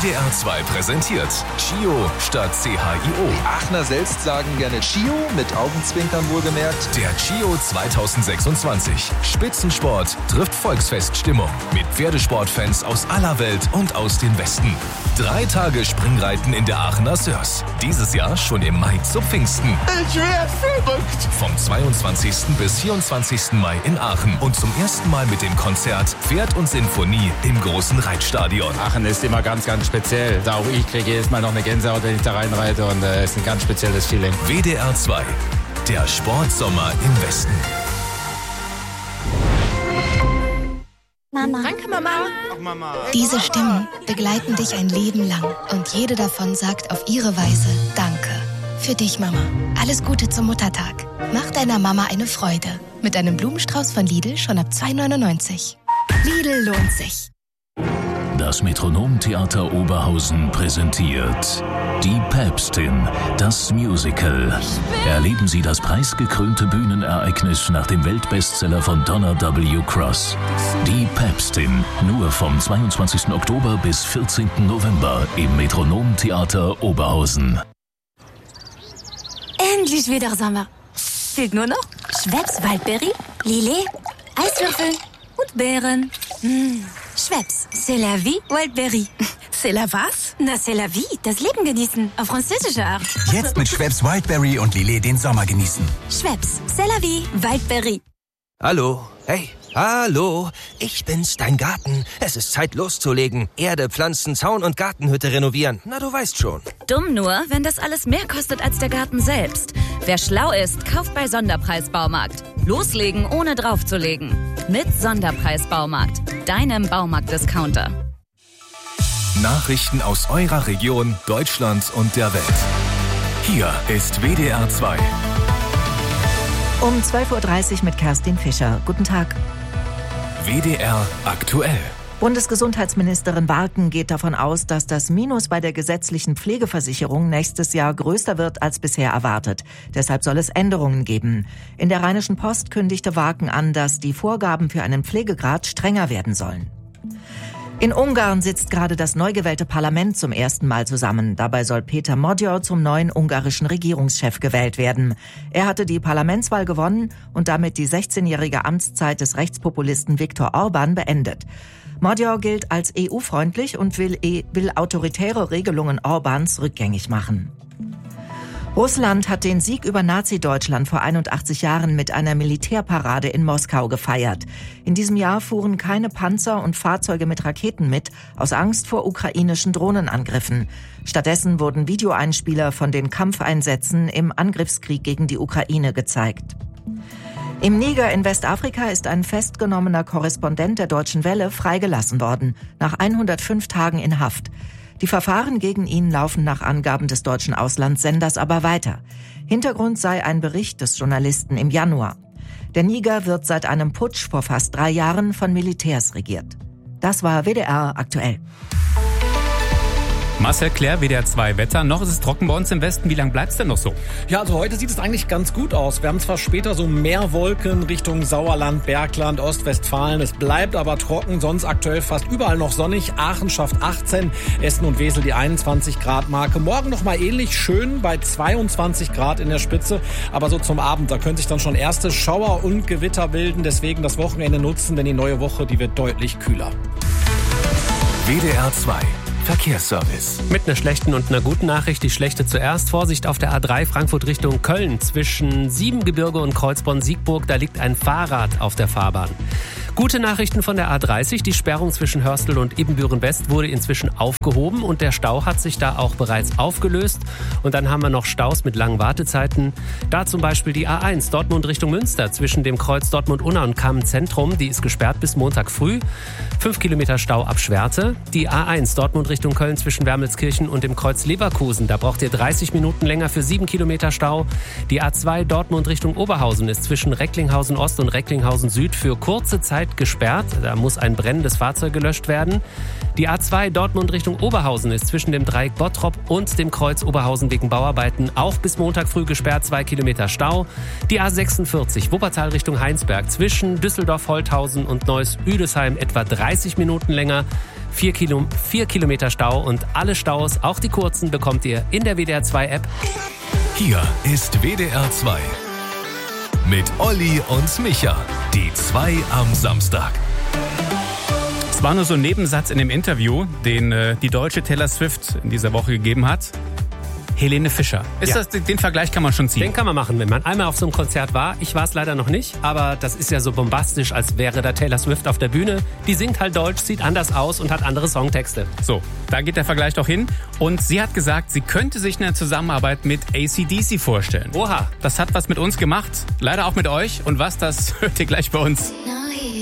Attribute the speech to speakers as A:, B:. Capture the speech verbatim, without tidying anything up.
A: D R zwei präsentiert Chio statt C H I O.
B: Die Aachener selbst sagen gerne Chio, mit Augenzwinkern wohlgemerkt.
A: Der Chio zweitausendsechsundzwanzig. Spitzensport trifft Volksfeststimmung. Mit Pferdesportfans aus aller Welt und aus den Westen. Drei Tage Springreiten in der Aachener Sörs. Dieses Jahr schon im Mai zu Pfingsten.
B: Ich werd verrückt.
A: Vom zweiundzwanzigsten bis vierundzwanzigsten Mai in Aachen. Und zum ersten Mal mit dem Konzert Pferd und Sinfonie im großen Reitstadion.
C: Aachen ist immer ganz, ganz speziell. Da auch ich kriege jedes Mal noch eine Gänsehaut, wenn ich da reinreite. Und es äh, ist ein ganz spezielles Feeling.
A: W D R zwei. Der Sportsommer im Westen.
D: Mama.
E: Danke, Mama.
F: Ach, Mama.
D: Diese Stimmen begleiten dich ein Leben lang. Und jede davon sagt auf ihre Weise Danke. Für dich, Mama. Alles Gute zum Muttertag. Mach deiner Mama eine Freude. Mit einem Blumenstrauß von Lidl schon ab zwei neunundneunzig. Lidl lohnt sich.
G: Das Metronomtheater Oberhausen präsentiert Die Päpstin, das Musical. Erleben Sie das preisgekrönte Bühnenereignis nach dem Weltbestseller von Donna W. Cross. Die Päpstin, nur vom zweiundzwanzigsten Oktober bis vierzehnten November im Metronomtheater Oberhausen.
E: Endlich wieder Sommer. Fehlt nur noch Schweppes Waldberry, Lillet, Eiswürfel und Beeren. Mmh. Schweppes, c'est la vie, Wildberry.
H: C'est la was?
E: Na, c'est la vie, das Leben genießen, auf französische Art.
I: Jetzt mit Schweppes Wildberry und Lillet den Sommer genießen.
E: Schweppes, c'est la vie, Wildberry.
J: Hallo, hey, hallo, ich bin's, dein Garten. Es ist Zeit loszulegen. Erde, Pflanzen, Zaun und Gartenhütte renovieren. Na, du weißt schon.
K: Dumm nur, wenn das alles mehr kostet als der Garten selbst. Wer schlau ist, kauft bei Sonderpreis Baumarkt. Loslegen, ohne draufzulegen. Mit Sonderpreis Baumarkt, deinem Baumarkt-Discounter.
A: Nachrichten aus eurer Region, Deutschland und der Welt. Hier ist W D R zwei.
L: Um zwölf Uhr dreißig mit Kerstin Fischer. Guten Tag.
A: W D R aktuell.
L: Bundesgesundheitsministerin Warken geht davon aus, dass das Minus bei der gesetzlichen Pflegeversicherung nächstes Jahr größer wird als bisher erwartet. Deshalb soll es Änderungen geben. In der Rheinischen Post kündigte Warken an, dass die Vorgaben für einen Pflegegrad strenger werden sollen. In Ungarn sitzt gerade das neu gewählte Parlament zum ersten Mal zusammen. Dabei soll Peter Magyar zum neuen ungarischen Regierungschef gewählt werden. Er hatte die Parlamentswahl gewonnen und damit die sechzehnjährige Amtszeit des Rechtspopulisten Viktor Orbán beendet. Magyar gilt als E U-freundlich und will, e- will autoritäre Regelungen Orbáns rückgängig machen. Russland hat den Sieg über Nazi-Deutschland vor einundachtzig Jahren mit einer Militärparade in Moskau gefeiert. In diesem Jahr fuhren keine Panzer und Fahrzeuge mit Raketen mit, aus Angst vor ukrainischen Drohnenangriffen. Stattdessen wurden Videoeinspieler von den Kampfeinsätzen im Angriffskrieg gegen die Ukraine gezeigt. Im Niger in Westafrika ist ein festgenommener Korrespondent der Deutschen Welle freigelassen worden, nach hundertfünf Tagen in Haft. Die Verfahren gegen ihn laufen nach Angaben des deutschen Auslandssenders aber weiter. Hintergrund sei ein Bericht des Journalisten im Januar. Der Niger wird seit einem Putsch vor fast drei Jahren von Militärs regiert. Das war W D R aktuell.
M: Marcel Claire, W D R zwei Wetter. Noch ist es trocken bei uns im Westen. Wie lange bleibt's denn noch so?
N: Ja, also heute sieht es eigentlich ganz gut aus. Wir haben zwar später so mehr Wolken Richtung Sauerland, Bergland, Ostwestfalen. Es bleibt aber trocken, sonst aktuell fast überall noch sonnig. Aachen schafft achtzehn, Essen und Wesel die einundzwanzig Grad Marke. Morgen noch mal ähnlich schön bei zweiundzwanzig Grad in der Spitze. Aber so zum Abend, da können sich dann schon erste Schauer und Gewitter bilden. Deswegen das Wochenende nutzen, denn die neue Woche, die wird deutlich kühler.
A: W D R zwei Verkehrsservice.
M: Mit einer schlechten und einer guten Nachricht. Die schlechte zuerst. Vorsicht auf der A drei Frankfurt Richtung Köln. Zwischen Siebengebirge und Kreuzborn-Siegburg, da liegt ein Fahrrad auf der Fahrbahn. Gute Nachrichten von der A dreißig. Die Sperrung zwischen Hörstel und Ibbenbüren-West wurde inzwischen aufgehoben und der Stau hat sich da auch bereits aufgelöst. Und dann haben wir noch Staus mit langen Wartezeiten. Da zum Beispiel die A eins Dortmund Richtung Münster zwischen dem Kreuz Dortmund-Unna und Kamen-Zentrum. Die ist gesperrt bis Montag früh. Fünf Kilometer Stau ab Schwerte. Die A eins Dortmund Richtung Köln zwischen Wermelskirchen und dem Kreuz Leverkusen. Da braucht ihr dreißig Minuten länger für sieben Kilometer Stau. Die A zwei Dortmund Richtung Oberhausen ist zwischen Recklinghausen Ost und Recklinghausen Süd für kurze Zeit gesperrt. Da muss ein brennendes Fahrzeug gelöscht werden. Die A zwei Dortmund Richtung Oberhausen ist zwischen dem Dreieck Bottrop und dem Kreuz Oberhausen wegen Bauarbeiten auch bis Montag früh gesperrt, zwei Kilometer Stau. Die A sechsundvierzig Wuppertal Richtung Heinsberg zwischen Düsseldorf-Holthausen und Neuss-Üdesheim etwa dreißig Minuten länger Vier, Kilo, vier Kilometer Stau und alle Staus, auch die kurzen, bekommt ihr in der W D R zwei App.
A: Hier ist W D R zwei. Mit Olli und Micha. Die zwei am Samstag.
F: Es war nur so ein Nebensatz in dem Interview, den äh, die deutsche Taylor Swift in dieser Woche gegeben hat. Helene Fischer. Ist
M: Ja.
F: das, den Vergleich kann man schon ziehen?
M: Den kann man machen, wenn man einmal auf so einem Konzert war. Ich war es leider noch nicht, aber das ist ja so bombastisch, als wäre da Taylor Swift auf der Bühne. Die singt halt Deutsch, sieht anders aus und hat andere Songtexte.
F: So, da geht der Vergleich doch hin. Und sie hat gesagt, sie könnte sich eine Zusammenarbeit mit A C D C vorstellen.
M: Oha.
F: Das hat was mit uns gemacht, leider auch mit euch. Und was, das hört ihr gleich bei uns.
E: No.